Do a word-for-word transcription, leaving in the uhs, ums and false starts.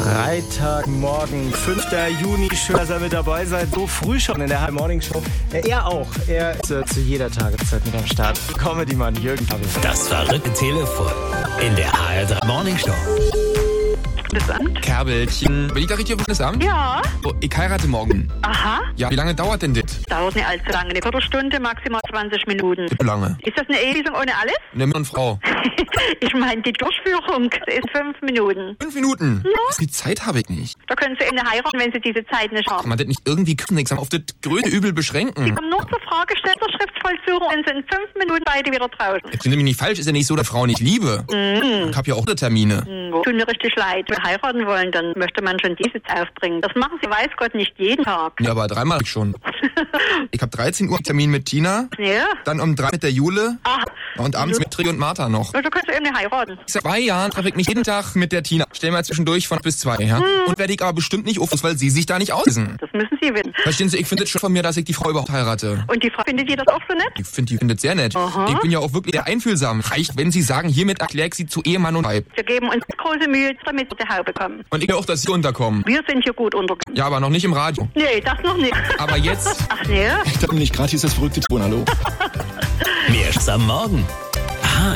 Freitagmorgen, fünfter Juni. Schön, dass ihr mit dabei seid. So früh schon in der High Morning Show. Er auch. Er ist äh, zu jeder Tageszeit mit am Start. Comedy-Mann Jürgen Pavel. Das verrückte Telefon in der H R drei Morning Show. Bundesamt? Kerbelchen. Bin ich da richtig auf Bundesamt? Ja. Oh, ich heirate morgen. Aha. Ja, wie lange dauert denn das? Dauert nicht allzu lange. Eine Viertelstunde, maximal zwanzig Minuten. Wie lange? Ist das eine Eheschließung ohne alles? Ne Mann und Frau. Ich meine, die Durchführung ist fünf Minuten. Fünf Minuten? Ja. Die Zeit habe ich nicht. Da können Sie eine heiraten, wenn Sie diese Zeit nicht Kann haben. man das nicht irgendwie kürzen, auf das größte Übel beschränken? Sie kommen nur zur Fragestellung, Schriftvollführung und sind in fünf Minuten beide wieder draußen. Jetzt sind nämlich nicht falsch, ist ja nicht so, dass Frauen nicht liebe. Mhm. Ich habe ja auch Termine. Mhm. Tut mir richtig leid. Wenn wir heiraten wollen, dann möchte man schon diese Zeit aufbringen. Das machen Sie, weiß Gott, nicht jeden Tag. Ja, aber dreimal hab ich schon. Ich habe dreizehn Uhr Termin mit Tina, Ja. dann um drei mit der Jule Ach, und abends mit Tri und Martha noch. also können Sie eben nicht heiraten. Seit zwei Jahren treffe ich mich jeden Tag mit der Tina. Stell mal zwischendurch von bis zwei, ja? Und werde ich aber bestimmt nicht auf, weil sie sich da nicht auslesen. Das müssen Sie wissen. Verstehen Sie, ich finde es schon von mir, dass ich die Frau überhaupt heirate. Und die Frau, findet ihr das auch so nett? Ich finde, die findet sehr nett. Aha. Ich bin ja auch wirklich sehr einfühlsam. Reicht, wenn Sie sagen, hiermit erkläre ich Sie zu Ehemann und Weib. Wir geben uns große Mühe, damit wir die Haube kommen. Und ich will auch, dass Sie unterkommen. Wir sind hier gut untergekommen. Ja, aber noch nicht im Radio. Nee, das noch nicht. Aber jetzt... Ach nee? Ich dachte nicht, gerade hieß das verrückte Ton, hallo? Mehr Spaß am Morgen.